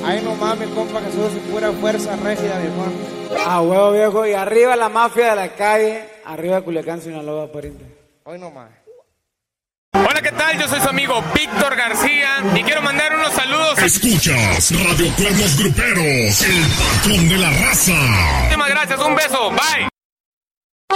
Ay, no mames, compa, que sos pura fuerza rígida, viejo. Ah, huevo, viejo. Y arriba la mafia de la calle. Arriba Culiacán, Sinaloa, pariente. Hoy no más. Hola, ¿qué tal? Yo soy su amigo Víctor García y quiero mandar unos saludos. Escuchas Radio Cuernos Gruperos, el patrón de la raza. Muchísimas gracias, un beso, bye.